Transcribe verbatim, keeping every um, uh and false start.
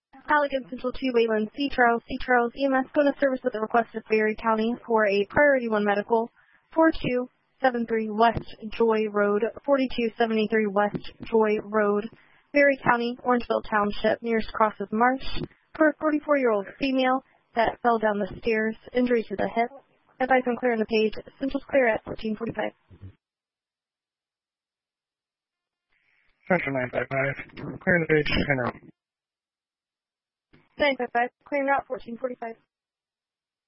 Halligan Central to Wayland C. Charles, C. Charles E M S, going to service with a request of Berry County for a Priority one Medical, forty-two seventy-three West Joy Road, forty-two seventy-three West Joy Road, Berry County, Orangeville Township, nearest cross of Marsh, for a forty-four-year-old female that fell down the stairs, injury to the hip. Advice on clearing the page. Central's clear at fourteen forty-five. Central nine five five, clearing the page, and out. nine five five, clearing out fourteen forty-five.